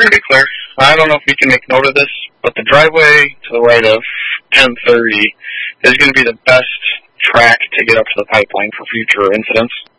going to be clear. I don't know if we can make note of this, but the driveway to the right of 1030 is going to be the best track to get up to the pipeline for future incidents.